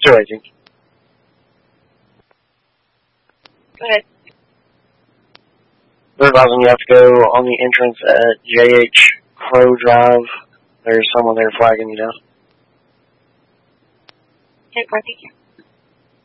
018. Go ahead. They're advising you have to go on the entrance at J.H. Crow Drive. There's someone there flagging you down. Okay, Carthy.